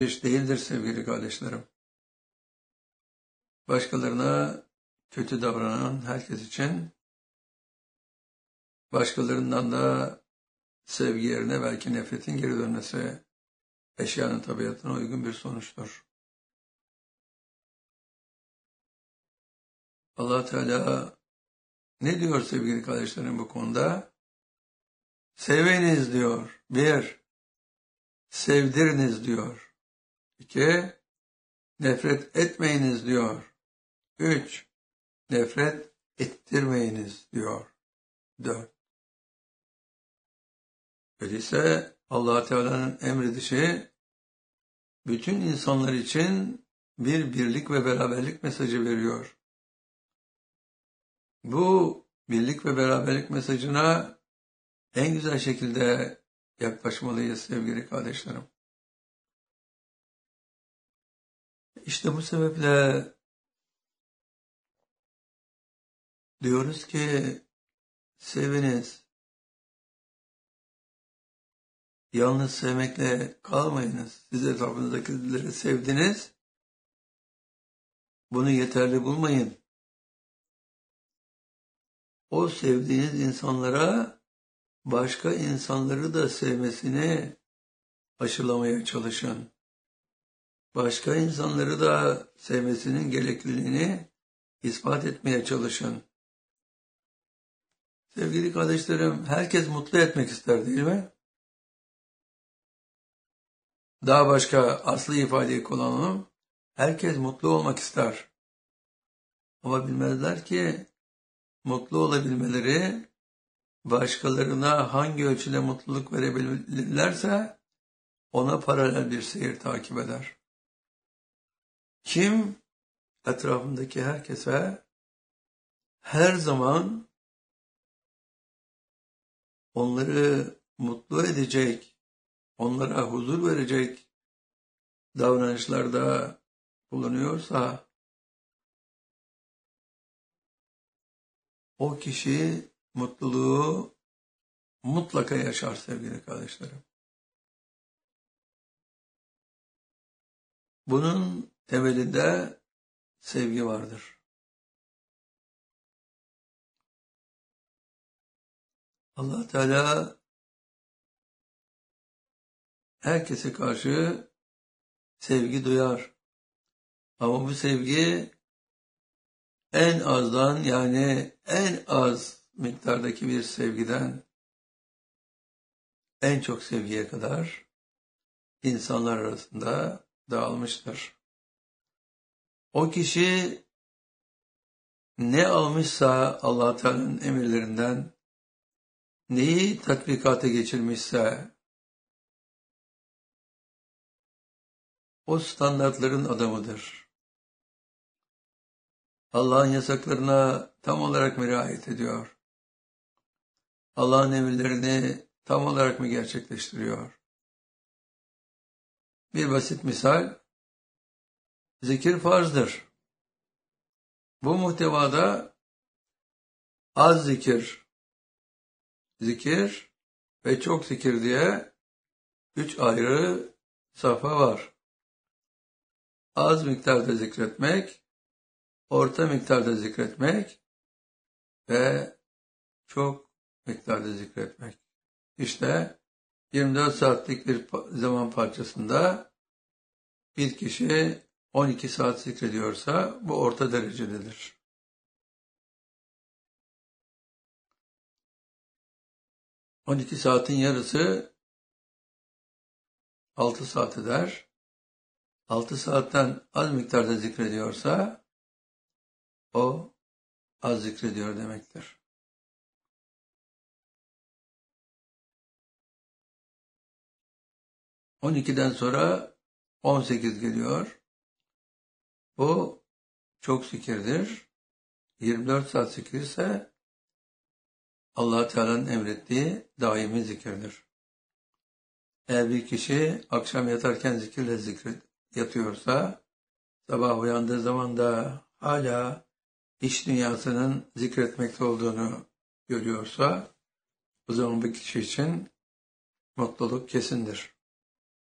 iş değildir sevgili kardeşlerim. Başkalarına kötü davranan herkes için başkalarından da sevgi yerine belki nefretin geri dönmesi eşyanın tabiatına uygun bir sonuçtur. Allah Teala ne diyor sevgili kardeşlerim bu konuda? Seviniz diyor. 1. Sevdiriniz diyor. 2. Nefret etmeyiniz diyor. 3. Nefret ettirmeyiniz diyor. 4. Öyleyse Allah Teala'nın emredişi bütün insanlar için bir birlik ve beraberlik mesajı veriyor. Bu birlik ve beraberlik mesajına en güzel şekilde yaklaşmalıyız sevgili kardeşlerim. İşte bu sebeple diyoruz ki seviniz. Yalnız sevmekle kalmayınız. Siz etrafınızdakileri sevdiniz. Bunu yeterli bulmayın. O sevdiğiniz insanlara başka insanları da sevmesini aşılamaya çalışın. Başka insanları da sevmesinin gerekliliğini ispat etmeye çalışın. Sevgili kardeşlerim, herkes mutlu etmek ister değil mi? Daha başka aslı ifadeyi kullanalım. Herkes mutlu olmak ister. Ama bilmezler ki mutlu olabilmeleri başkalarına hangi ölçüde mutluluk verebilirlerse ona paralel bir seyir takip eder. Kim etrafındaki herkese her zaman onları mutlu edecek, onlara huzur verecek davranışlarda bulunuyorsa o kişi mutluluğu mutlaka yaşar sevgili kardeşlerim. Bunun temelinde sevgi vardır. Allah Teala herkese karşı sevgi duyar. Ama bu sevgi en azdan, yani en az miktardaki bir sevgiden en çok sevgiye kadar insanlar arasında dağılmıştır. O kişi ne almışsa Allah Teala'nın emirlerinden, neyi tatbikata geçirmişse o standartların adamıdır. Allah'ın yasaklarına tam olarak mı riayet ediyor? Allah'ın emirlerini tam olarak mı gerçekleştiriyor? Bir basit misal, zikir farzdır. Bu muhtevada az zikir, zikir ve çok zikir diye 3 ayrı safha var. Az miktarda zikretmek, orta miktarda zikretmek ve çok miktarda zikretmek. İşte 24 saatlik bir zaman parçasında bir kişi 12 saat zikrediyorsa bu orta derecededir. ...12 saatin yarısı 6 saat eder. 6 saatten az miktarda zikrediyorsa o az zikrediyor demektir. ...12'den sonra 18 geliyor. Bu çok zikirdir. 24 saat zikir ise Allah Teala'nın emrettiği daimi zikirdir. Eğer bir kişi akşam yatarken zikirle yatıyorsa, sabah uyandığı zaman da hala iç dünyasının zikretmekte olduğunu görüyorsa, o zaman bu kişi için mutluluk kesindir.